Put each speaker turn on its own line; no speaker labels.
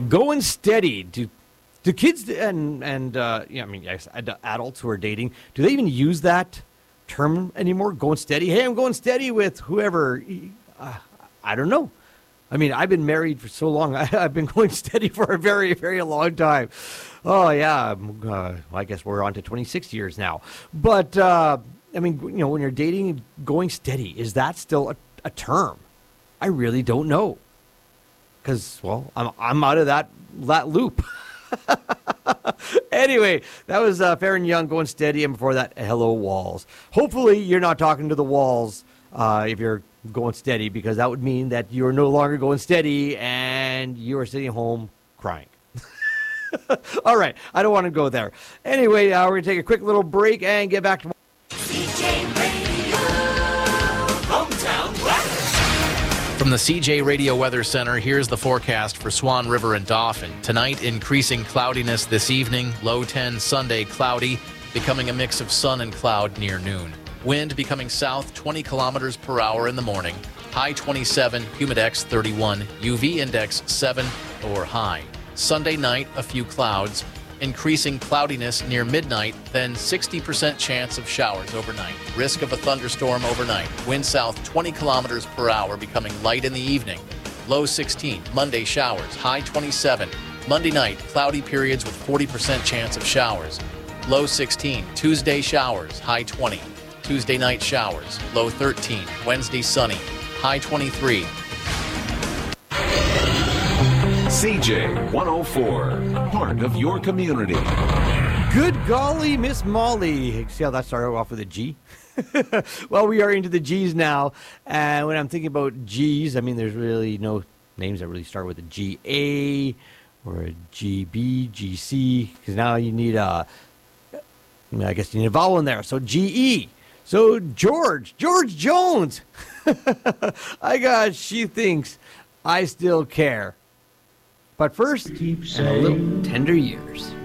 Going steady. Do kids and yes, adults who are dating, do they even use that term anymore? Going steady. Hey, I'm going steady with whoever. I don't know. I mean, I've been married for so long. I've been going steady for a very, very long time. Oh, yeah. I guess we're on to 26 years now. But, when you're dating, going steady, is that still a term? I really don't know. Because, well, I'm out of that loop. Anyway, that was Farron Young, Going Steady, and before that, Hello Walls. Hopefully, you're not talking to the walls if you're going steady, because that would mean that you're no longer going steady and you are sitting home crying. All right, I don't want to go there. Anyway, we're going to take a quick little break and get back to
CJ Radio, hometown weather.
From the CJ Radio Weather Center, here's the forecast for Swan River and Dauphin. Tonight, increasing cloudiness this evening. Low 10, Sunday, cloudy, becoming a mix of sun and cloud near noon. Wind becoming south 20 kilometers per hour in the morning. High 27, humidex 31, UV index 7 or high. Sunday night, a few clouds. Increasing cloudiness near midnight, then 60% chance of showers overnight. Risk of a thunderstorm overnight. Wind south 20 kilometers per hour, becoming light in the evening. Low 16, Monday showers. High 27. Monday night, cloudy periods with 40% chance of showers. Low 16, Tuesday showers. High 20. Tuesday night showers, low 13. Wednesday sunny, high 23.
CJ 104, part of your community.
Good golly, Miss Molly. See how that started off with a G? Well, we are into the G's now. And when I'm thinking about G's, there's really no names that really start with a G-A or a G-B, G-C, because now you need I guess you need a vowel in there. So G-E. So George Jones. She thinks I still care. But first, and a little Tender Years.